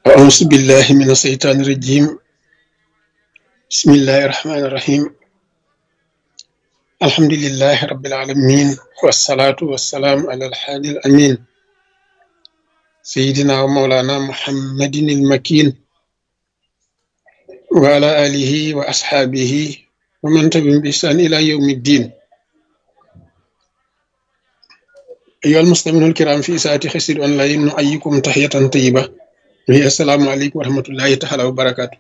أعوذ بالله من الشيطان الرجيم. بسم الله الرحمن الرحيم. الحمد لله رب العالمين، والصلاة والسلام على الحادي الأمين سيدنا ومولانا محمد المكين وعلى آله وأصحابه ومن تبعهم بإحسان إلى يوم الدين. أيها المسلمون الكرام، في ساعة خسر أونلاين نحييكم تحية طيبة وهي السلام عليكم ورحمة الله تعالى وبركاته.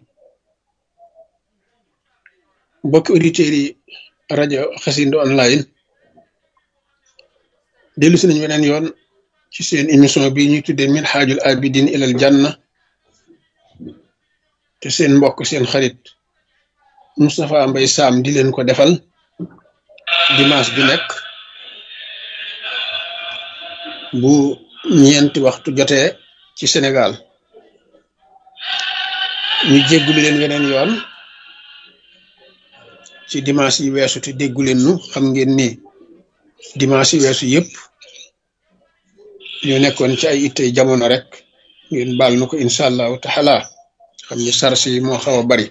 mbokki auditeurs yi rajo Xassida online dellu si nañu weneen yoon ci seen émission bi ñuy tuddee Minhajul Abidin ilal Janna, te seen mbokk seen xarit Moustapha Mbaye Sam di leen ko defal dimanche bi nekk bu ñeenti waxtu jotee ci Sénégal. ñu jéggulu leen weneen yoon ci dimanche yi weesu te déggu leen nu. xam ngeen ni dimanche yi weesu yëpp ñu nekkoon ci ay ittey jamono rek, ngeen baal nu ko incha allahu taala. xam ni sarsi yi moo xaw a bari.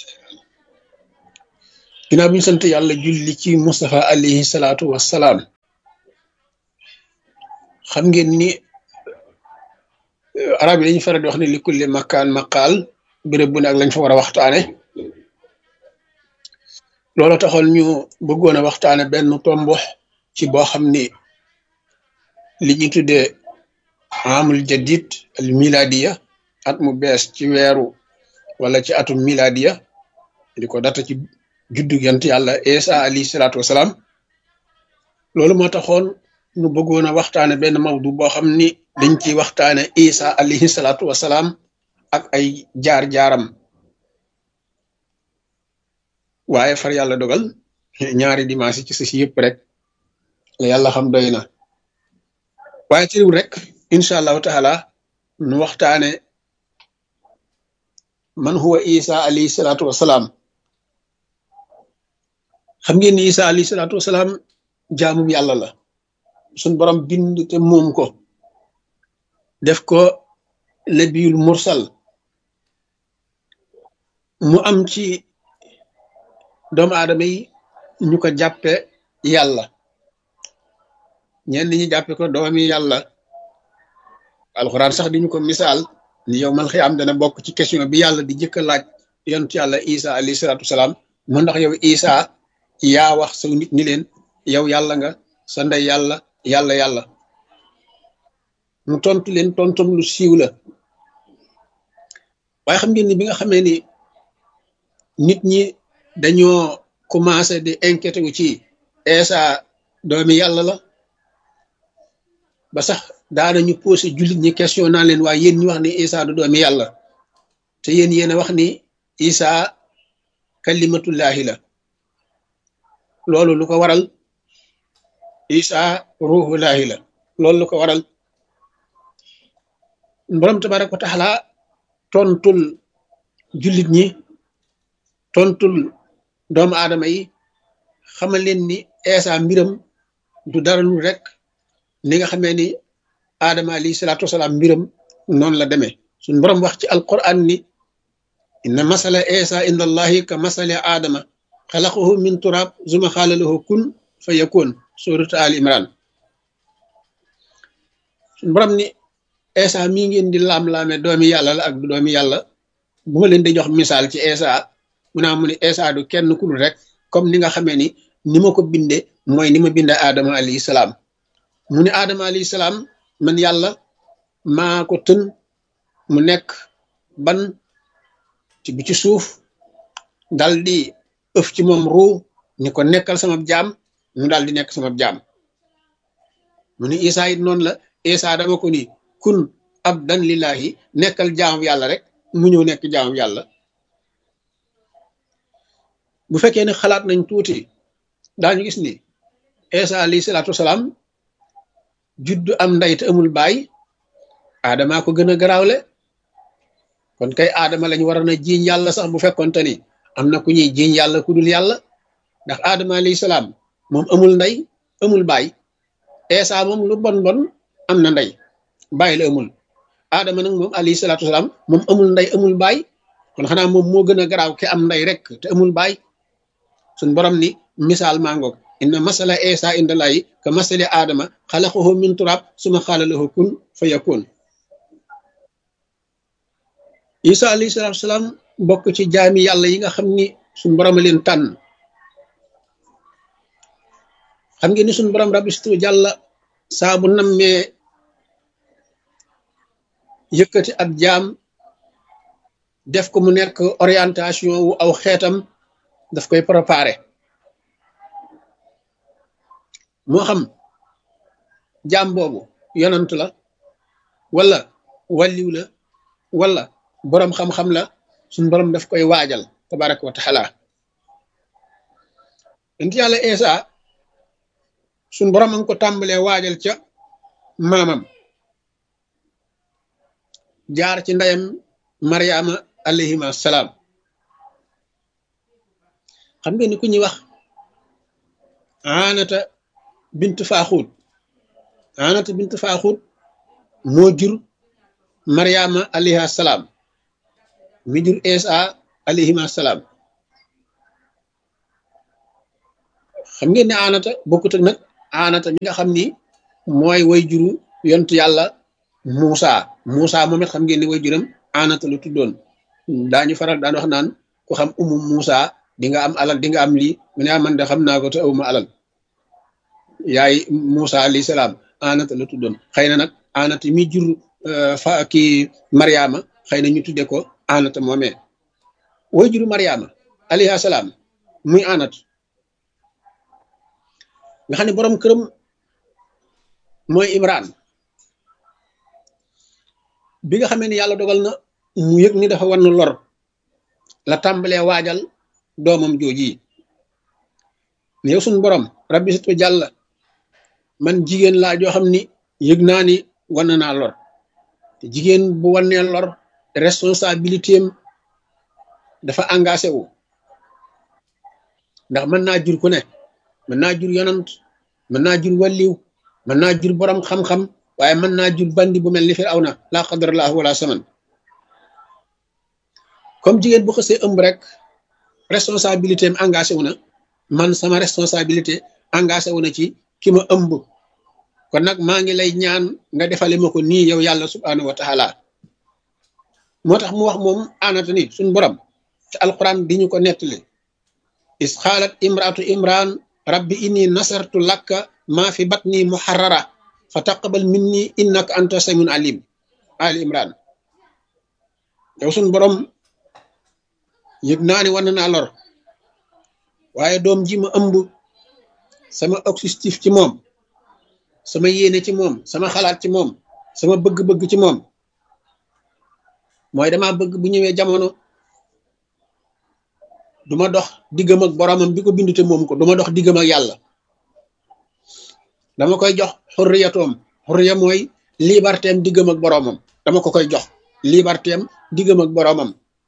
ginnaaw bi ñu sant yàlla julli ci Mustafa alayhi salaatu wassalaam. xam ngeen ni arab yi dañu faral di wax ne li kulli makaan maqaal, béréb bu ne ak lañ fa war a waxtaane. loolu taxoon ñu bëggoon a waxtaane benn tombo ci boo xam ni li ñu tuddee amul jadid al miladiya, at mu bees ci weeru wala ci atum miladiya, di ko data ci juddu yant yàlla Isa alayhi salaatu wasalaam. loolu moo taxoon ñu bëggoon a waxtaane benn mawdu boo xam ni dañ ciy waxtaane Isa alayhi salaatu wasalaam ak ay jaar-jaaram. waaye far yàlla dogal ñaari dimanche ci si yëpp rek la yàlla xam doy na. waaye teewul rek incha allahu taala nu waxtaane man huwa Isa alayhi salaatu wasalaam. xam ngeen ni Isa alayhi salaatu wasalaam jaamum yàlla la, suñ borom bind te moom ko, def ko nabiyul mursal. mu am ci doomu aadama yi ñu ko jàppe yàlla, ñenn ñi jàppe ko doomi yàlla. alxuraan sax di ñu ko misaal ni yow mal xiyaam dana bokk ci question bi yàlla di jëkk a laaj yontu yàlla Isa alayhi salaatu wasalaam. mu ndax yow Isa yaa wax sa nit ni leen yow yàlla nga, sa ndey yàlla, yàlla. mu tontu leen tontum lu siiw la. waaye xam ngeen ni bi nga xamee ni nit ñi dañoo commencé di inquiété wu ci Isa doomi yàlla la, ba sax daanañu posé jullit ñi question naa leen waaye yéen ñu wax ni Isa du doomi yàlla, te yéen a wax ni Isa kalimatullahi la. loolu lu ko waral? Isa ruhullahi la. loolu lu ko waral? borom tabaraka wa taala tontul jullit ñi, tontul doomu aadama yi, xamal leen ni Isa mbiram du dara lu rek ni nga xamee ni Adama alayhi salaatu wasalaam mbiram noonu la demee. suñ borom wax ci alquran ni inna masala Isa inda allahi ka masali Adama xalaqahu min turab zuma xaala lahu kun fa yakun, suratu al imran. suñ borom ni Isa mii ngeen di laam-laame doomi yàlla la ak du doomi yàlla, bu ma leen di jox misaal ci Isa mu ni Isa du kenn ku dul rek comme ni nga xamee ni ma ko binde mooy ni ma binde Adama alayhi salaam. mu ni Adama alayhi salaam man yàlla maa ko tën mu nekk ban ci bi ci suuf, dal di ëf ci moom ruu ni ko nekkal sama jaam, mu daal di nekk sama jaam. mu ni Isa it noonu la. Isa dama ko ni kun abdan lillahi, nekkal jaamam yàlla rek, mu ñëw nekk jaamam yàlla. bu fekkee ne xalaat nañ tuuti daañu gis ni Isa alayhi salaatu wasalaam juddu am ndey te amul baay, Adama ko gën a garaawle. kon kay Adama lañ waroon a jiiñ yàlla sax bu fekkonte ni am na ku ñuy jiiñ yàlla ku dul yàlla, ndax Adama alayhi salaam moom amul ndey amul baay. Isa moom lu bon am na ndey, baay la amul. aadama nag moom alayhi salaatu wasalaam moom amul ndey amul baay kon xanaa moom moo gën a garaaw ki am ndey rek te amul baay suñ borom ni misaal mangoog inna masala isa indallahi ka masali aadama xalaqahu min turab suma xaala lahu kun fa yakun isa alayhi salaatu wasalaam bokk ci jaami yàlla yi nga xam ni suñ borom a leen tànn xam ngeen ni suñ borom rabistu jàlla saa bu nammee yëkkati ab jaam def ko mu nekk orientation wu aw xeetam daf koy préparé moo xam jaam boobu yonant la wala wàlliw la wala boroom xam-xam la suñ borom daf koy waajal tabaraka wa taala ent yàlla Isa suñ borom a ngi ko tàmbalee waajal ca maamam jaar ci ndeyam Mariama alayhima salaam xam ngeen ni ku ñuy wax Aanata bintu Faaxuut Aanata bintu Faaxuut moo jur Mariama alayha salaam mi jur Isa alayhima salaam xam ngeen ne Aanata bokkut ak nag Aanata mi nga xam ni mooy way juru yontu yàlla Muusa moom it xam ngeen ne way juram Aanata lu tuddoon daañu faral daan wax naan ku xam Muusa di nga am alal di nga am lii mu ne man de xam naa ko te awuma alal yaay Muusa alayhi salaam Aanata la tuddoon xëy na nag Aanata mi jur kii Mariama xëy na ñu tudde ko Aanata moomee way juru Mariama alayhi salaam muy Aanata nga xam ne borom këram mooy Imran bi nga xamee ni yàlla dogal na mu yëg ni dafa wan lor la tàmbalee waajal doomam jooji ne yow suñu borom rabbi situ jàlla man jigéen laa joo xam ni yëg naa ni wan naa lor te jigéen bu wannee lor responsabilité am dafa engagé wu ndax mën naa jur ku ne mën naa jur yonant mën naa jur walliw mën naa jur borom xam-xam waaye mën naa jur bandi bu mel ni Firawna laa qadarallahu wala saman comme jigéen bu xësee ëmb rek responsabilité am engagé wu na man sama responsabilité engagé wu na ci ki ma ëmb kon nag maa ngi lay ñaan nga defale ma ko nii yow yàlla subhanahu wa taala moo tax mu wax moom Aanata ni suñ borom ci alquran di ñu ko nettali is xaalat imraatu imran rabbi inni nasartu lakka maa fi batni muharrara fa taqabal minni innaka anta samiun alim ali imran yow suñ borom yëg naa ni wan naa lor waaye doom ji ma ëmb sama objectif ci moom sama yéene ci moom sama xalaat ci moom sama bëgg-bëgg ci moom mooy dama bëgg bu ñëwee jamono duma dox diggam ak boromam bi ko bindu te moom ko duma dox diggam ak yàlla dama koy jox xurriyatoom xurriya mooy liberté am diggam ak boromam dama ko koy jox liberté am diggam ak boromam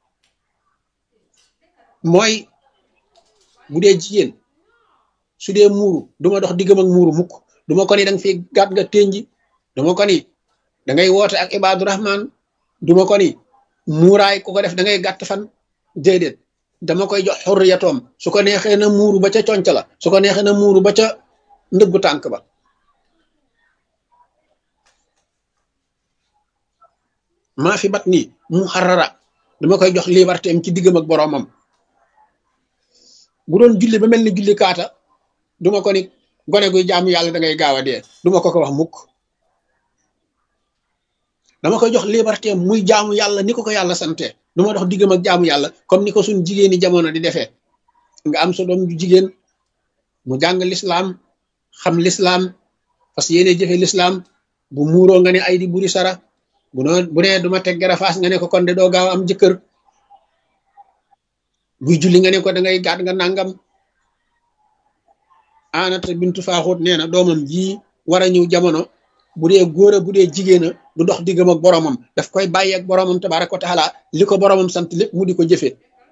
mooy bu dee jigéen su dee muuru duma dox diggam ak muuru mukk duma ko ni da nga fi gàtt nga ténji duma ko ni da ngay woote ak ibaadu rahman duma ko ni muuraay ku ko def da ngay gàtt fan déedéet dama koy jox xurriyatoom su ko neexee na muuru ba ca conc la su ko neexee na muuru ba ca ndëggu tànk ba maa fi bat nii mu xarara dama koy jox liberté am ci diggam ak boroomam bu doon julli ba mel ni julli kaata duma ko ni gone guy jaamu yàlla da ngay gaaw a dee duma ko wax mukk dama koy jox liberté am muy jaamu yàlla ni ko yàlla sante duma dox diggam ak jaamu yàlla comme ni ko suñ jigéeni jamono di defee nga am sa doom ju jigéen mu jàng lislaam xam lislaam parce que yéene jëfe lislaam bu muuroo nga ne ay di buri sara bu nee duma teg garafaas nga ne ko kon de doo gaaw am jëkkër buy julli nga ne ko da ngay gaat nga nangam Aanata bintu Faaxuut nee na doomam ji war a ñëw jamono bu dee góor a bu dee jigéen a du dox diggam ak boromam daf koy bàyyi ak boromam tabaaraka wa taala li ko boromam sant lépp mu di ko jëfee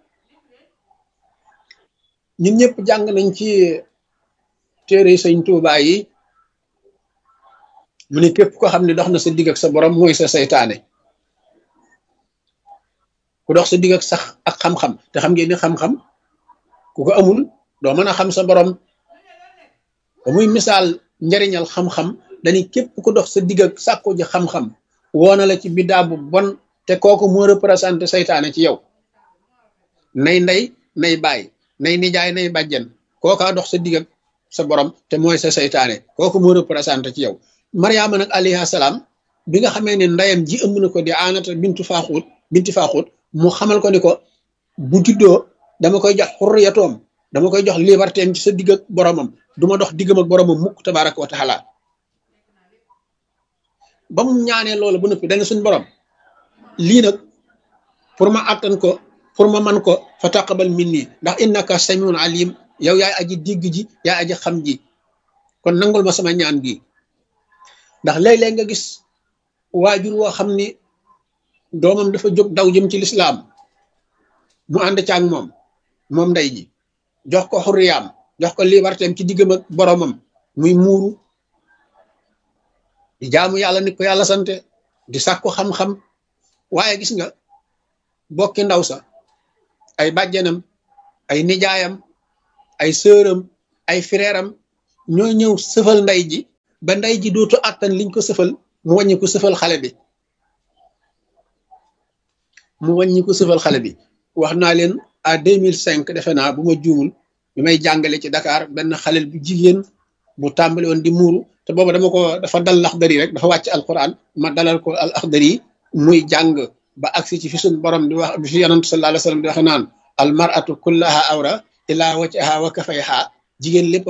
ñun ñëpp jàng nañ ci téere sëñ Tuubaa yi mu ne képp ko xam ne dox na sa digg ak sa borom mooy sa saytaane ku dox sa digg ak sax ak xam-xam te xam ngeen ni xam-xam ku ko amul doo mën a xam sa borom ba muy misaal njariñal xam-xam dañuy képp ku dox sa digg ak sàkku ji xam-xam woona la ci biddaa bu bon te kooku moo représenté saytaane ci yow nay ndey nay baay nay nijaay nay bàjjen kookaa dox sa digg ak sa borom te mooy sa saytaane kooku moo représenté ci yow Mariama nag alayhi salaam bi nga xamee ne ndeyam ji ëmb na ko di Aanata binti Faaxuut mu xamal ko ni ko bu juddoo dama koy jox xurriyatoom dama koy jox liberté am ci sa digg ak boromam du ma dox diggam ak boromam mukk tabaraka wa taala ba mu ñaanee loolu ba noppi dana suñ borom lii nag pour ma attan ko pour ma man ko fa taqabal minni ndax innaka samiun alim yow yaay aji digg ji yaay aji xam ji kon nangul ma sama ñaan gi ndax léeg-léeg nga gis waajur woo xam ni doomam dafa jóg daw jëm ci lislaam mu ànd ca ak moom ndey ji jox ko xurriyaam jox ko liberté am ci diggam ak boromam muy muuru di jaamu yàlla nit ko yàlla sante di sàkku xam-xam waaye gis nga bokki ndaw sa ay bàjjenam ay nijaayam ay sëram ay frèram ñoo ñëw sëfal ndey ji ba ndey ji dootu àttan liñ ko sëfal mu wàññi ko sëfal xale bi wax naa leen à 2005 defe naa bu ma juumul bi may jàngale ci Dakar benn xalel bu jigéen bu tàmbali woon di muuru te booba dafa dal Laxdari rek dafa wàcc alquran ma dalal ko al Axdari muy jàng ba agsi ci fi suñ borom di wax bi fi yonent sallallahu alayhi wa sallam di wax naan al mar'atu kullaha awra illa wajhaha wa kafayha jigéen lépp